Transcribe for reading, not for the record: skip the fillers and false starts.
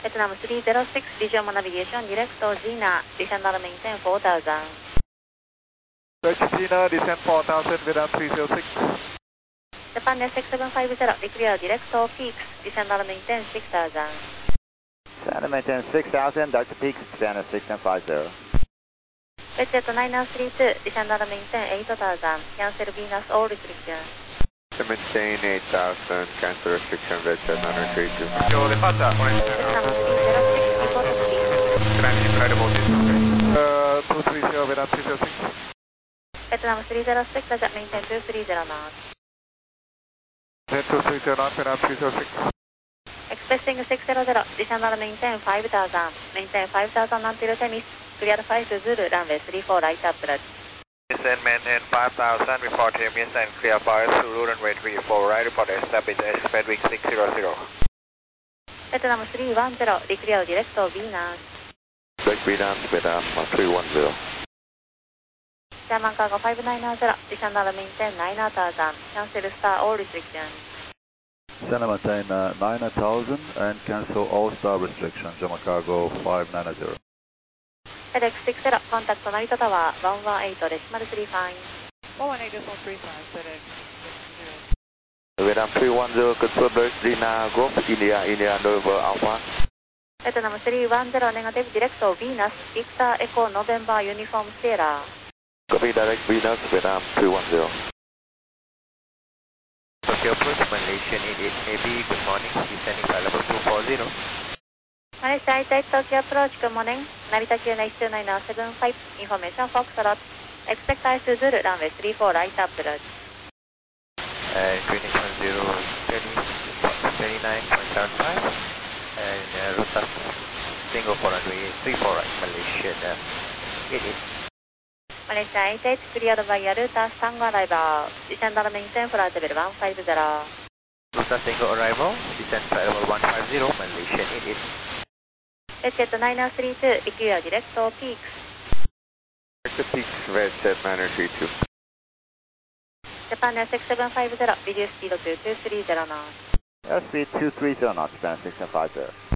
Vietnam 306, visual navigation, direct to Gina, descend on maintain 4000. Direct Gina, descend 4000, Vietnam 306. Japan 6750, declare direct to Peaks, descend on maintain 6000. Descend and maintain 6000, Dr. Peaks, Japan 6750. Jet 9932, descend on maintain 8000, cancel Venus all restrictions. Maintain 8000, cancel restriction, Jet 932. Your departure, Vietnam 306, report to speed. Can I see credible distance? 230, Vietnam 306. Vietnam 306, jet maintain 230 knots. Jet 230 knots, Vietnam 306. Expressing 600, descend on maintain 5000, maintain 5000 until Temis, clear 5 to Zulu, runway 34, right approach. Descend maintain 5000, report Temis and clear 5 Zulu, runway 34, right, report establish airspeed wind 600. Vietnam 310, declare direct to Venus. Direct Venus, Vietnam 310. German cargo 590, descend on maintain 9000, cancel star all restrictions. Descend and maintain 9000 and cancel all star restrictions, German cargo 590. FedEx 60, contact Narita Tower 118, decimal 3 fine. 118 decimal 3 fine, FedEx 60. Vietnam 310, confirm Direct Gina, Group, India, November Alpha. Vietnam 310, negative, direct to Venus, Victor Echo November Uniform Sierra. Copy Direct Venus, Vietnam 310. Tokyo Approach, Malaysian 88AB, good morning, descending flight level 240. Malaysia 88 Tokyo Approach, good morning. Narita QNH 29075, information Foxtrot. Expect ice to Zulu, runway 34, right approach. Greenwich 1029.75 and route Singapore runway 34 right, Malaysian 88. Malaysia 88, cleared by Yaruta Tango arrival. Descend on maintain flight level 150. Ruta Tango arrival, descend flight level 150, Malaysian 88. Jet 9032, declare direct to Peaks. Direct to Peaks, Jet 932. Japan 6750, reduce speed to 230 knots. Airspeed 230 knots, Japan 6750.